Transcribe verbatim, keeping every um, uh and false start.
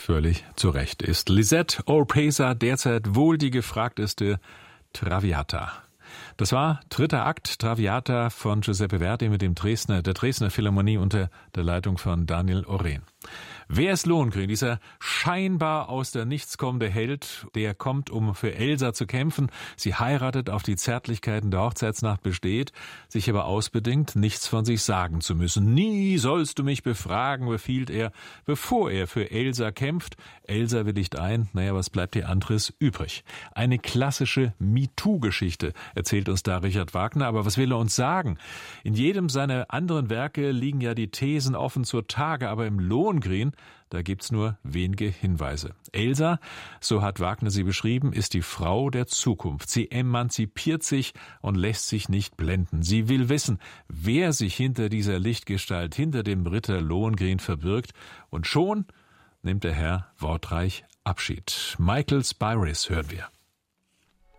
völlig zu Recht ist. Lisette Oropesa derzeit wohl die gefragteste Traviata. Das war dritter Akt Traviata von Giuseppe Verdi mit dem Dresdner, der Dresdner Philharmonie unter der Leitung von Daniel Oren. Wer ist Lohengrin? Dieser scheinbar aus der Nichts kommende Held, der kommt, um für Elsa zu kämpfen. Sie heiratet, auf die Zärtlichkeiten der Hochzeitsnacht besteht, sich aber ausbedingt, nichts von sich sagen zu müssen. Nie sollst du mich befragen, befiehlt er, bevor er für Elsa kämpft. Elsa willigt ein, naja, was bleibt ihr anderes übrig? Eine klassische MeToo-Geschichte, erzählt uns da Richard Wagner. Aber was will er uns sagen? In jedem seiner anderen Werke liegen ja die Thesen offen zur Tage, aber im Lohengrin, da gibt's nur wenige Hinweise. Elsa, so hat Wagner sie beschrieben, ist die Frau der Zukunft. Sie emanzipiert sich und lässt sich nicht blenden. Sie will wissen, wer sich hinter dieser Lichtgestalt, hinter dem Ritter Lohengrin verbirgt. Und schon nimmt der Herr wortreich Abschied. Michael Spyris hören wir.